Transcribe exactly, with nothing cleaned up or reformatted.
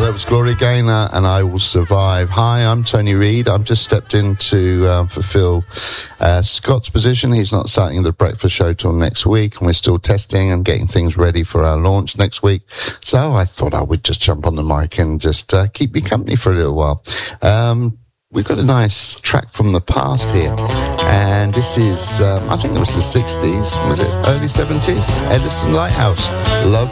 that was Gloria Gaynor and I Will Survive. Hi, I'm Tony Reid. I've just stepped in to uh, fulfill uh, Scott's position. He's not starting the breakfast show till next week, and we're still testing and getting things ready for our launch next week. So I thought I would just jump on the mic and just uh, keep you company for a little while. Um, we've got a nice track from the past here, and this is, um, I think it was the sixties, was it early seventies? Edison Lighthouse, Love